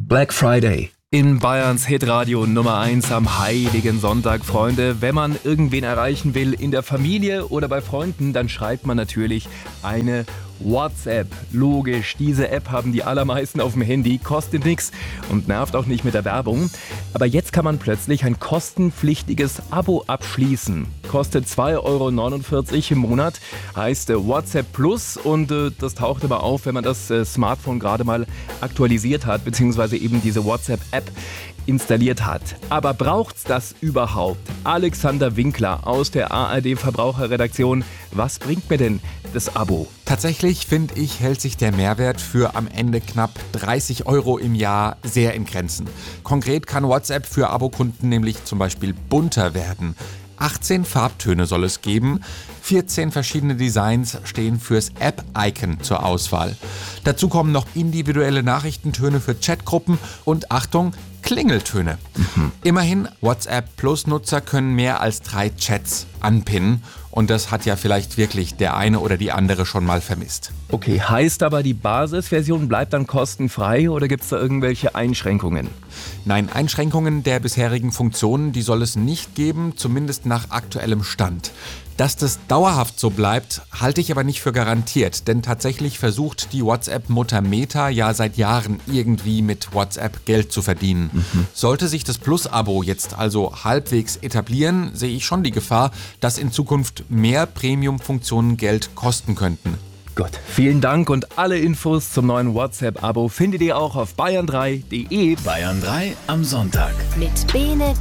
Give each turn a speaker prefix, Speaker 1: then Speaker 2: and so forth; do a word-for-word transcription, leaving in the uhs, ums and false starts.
Speaker 1: Black Friday.
Speaker 2: In Bayerns Hitradio Nummer eins am Heiligen Sonntag, Freunde. Wenn man irgendwen erreichen will in der Familie oder bei Freunden, dann schreibt man natürlich eine WhatsApp. Logisch, diese App haben die allermeisten auf dem Handy, kostet nichts und nervt auch nicht mit der Werbung. Aber jetzt kann man plötzlich ein kostenpflichtiges Abo abschließen. Kostet zwei Euro neunundvierzig im Monat, heißt äh, WhatsApp Plus und äh, das taucht aber auf, wenn man das äh, Smartphone gerade mal aktualisiert hat, beziehungsweise eben diese WhatsApp-App installiert hat. Aber braucht's das überhaupt? Alexander Winkler aus der A R D-Verbraucherredaktion. Was bringt mir denn das Abo?
Speaker 3: Tatsächlich, finde ich, hält sich der Mehrwert für am Ende knapp dreißig Euro im Jahr sehr in Grenzen. Konkret kann WhatsApp für Abokunden nämlich zum Beispiel bunter werden. achtzehn Farbtöne soll es geben, vierzehn verschiedene Designs stehen fürs App-Icon zur Auswahl. Dazu kommen noch individuelle Nachrichtentöne für Chatgruppen und Achtung, Klingeltöne. Mhm. Immerhin, WhatsApp Plus-Nutzer können mehr als drei Chats anpinnen und das hat ja vielleicht wirklich der eine oder die andere schon mal vermisst.
Speaker 2: Okay, heißt aber, die Basisversion bleibt dann kostenfrei oder gibt es da irgendwelche Einschränkungen?
Speaker 3: Nein, Einschränkungen der bisherigen Funktionen, die soll es nicht geben, zumindest nach aktuellem Stand. Dass das dauerhaft so bleibt, halte ich aber nicht für garantiert, denn tatsächlich versucht die WhatsApp-Mutter Meta ja seit Jahren irgendwie mit WhatsApp Geld zu verdienen. Mhm. Sollte sich das Plus-Abo jetzt also halbwegs etablieren, sehe ich schon die Gefahr, dass in Zukunft mehr Premium-Funktionen Geld kosten könnten.
Speaker 2: Gut, vielen Dank und alle Infos zum neuen WhatsApp-Abo findet ihr auch auf bayern drei punkt de.
Speaker 1: Bayern drei am Sonntag.
Speaker 4: Mit Bene